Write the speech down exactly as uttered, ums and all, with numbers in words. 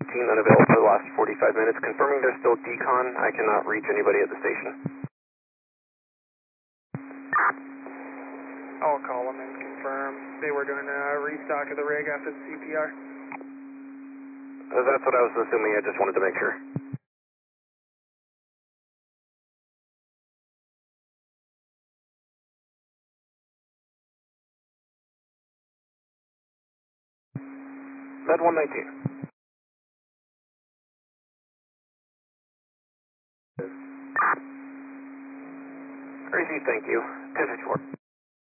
nineteen, unavailable for the last forty-five minutes. Confirming there's still decon. I cannot reach anybody at the station. I'll call them and confirm. They were doing a restock of the rig after the C P R. Uh, that's what I was assuming. I just wanted to make sure. Med one nineteen. Crazy, thank you. ten fifty-four.